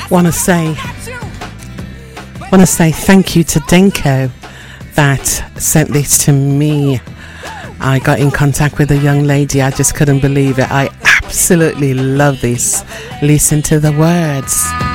Want to say thank you to Denko that sent this to me. I got in contact with a young lady. I just couldn't believe it. I absolutely love this. Listen to the words.